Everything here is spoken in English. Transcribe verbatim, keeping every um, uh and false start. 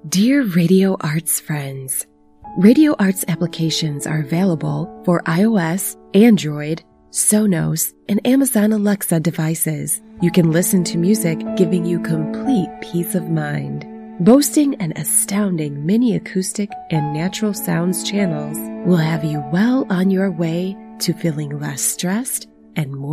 Dear Radio Arts friends, Radio Arts applications are available for iOS, Android, Sonos, and Amazon Alexa devices. You can listen to music giving you complete peace of mind. Boasting an astounding mini acoustic and natural sounds channels will have you well on your way to feeling less stressed and more